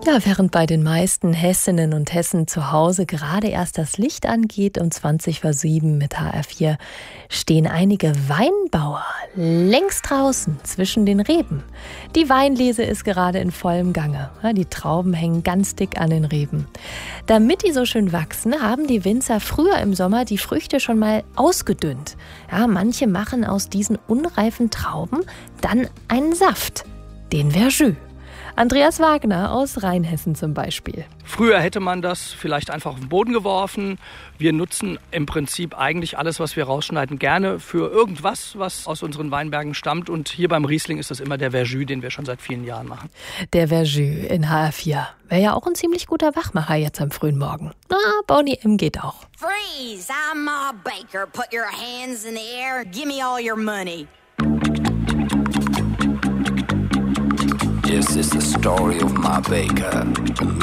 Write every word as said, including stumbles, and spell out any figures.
Ja, während bei den meisten Hessinnen und Hessen zu Hause gerade erst das Licht angeht um zwanzig vor sieben mit H R vier, stehen einige Weinbauer längst draußen zwischen den Reben. Die Weinlese ist gerade in vollem Gange. Die Trauben hängen ganz dick an den Reben. Damit die so schön wachsen, haben die Winzer früher im Sommer die Früchte schon mal ausgedünnt. Ja, manche machen aus diesen unreifen Trauben dann einen Saft, den Verjus. Andreas Wagner aus Rheinhessen zum Beispiel. Früher hätte man das vielleicht einfach auf den Boden geworfen. Wir nutzen im Prinzip eigentlich alles, was wir rausschneiden, gerne für irgendwas, was aus unseren Weinbergen stammt. Und hier beim Riesling ist das immer der Verjus, den wir schon seit vielen Jahren machen. Der Verjus in H R vier. Wäre ja auch ein ziemlich guter Wachmacher jetzt am frühen Morgen. Na, Boney M. geht auch. Freeze! I'm Ma Baker. Put your hands in the air. Give me all your money. This is the story of Ma Baker, a